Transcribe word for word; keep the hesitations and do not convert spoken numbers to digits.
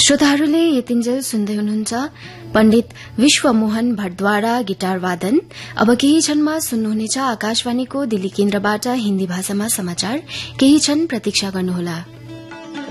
श्रोताहरूले यतिन्जेल सुन्दै हुनुहुन्छ पण्डित विश्वमोहन भट्टद्वारा गिटार वादन। अब केही क्षणमा सुन्नुहुनेछ आकाशवाणीको दिल्ली केन्द्रबाट हिन्दी भाषामा समाचार। केही क्षण प्रतीक्षा गर्नुहोला।